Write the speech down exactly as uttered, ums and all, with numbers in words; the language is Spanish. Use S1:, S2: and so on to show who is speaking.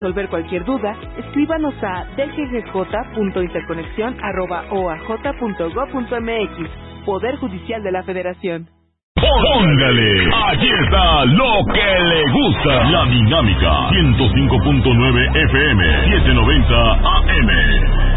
S1: resolver cualquier duda, escríbanos a d g g j punto interconexión arroba o a j punto gob punto m x. Poder Judicial de la Federación.
S2: Póngale, aquí está lo que le gusta. La Dinámica ciento cinco punto nueve F M, setecientos noventa A M.